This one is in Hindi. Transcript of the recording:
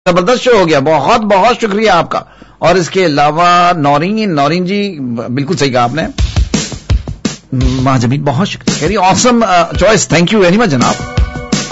जबरदस्त शो हो गया, बहुत बहुत शुक्रिया आपका। और इसके अलावा नौरीन जी, बिल्कुल सही कहा आपने, महाजबीन बहुत शुक्रिया, very awesome choice, thank you very much जनाब।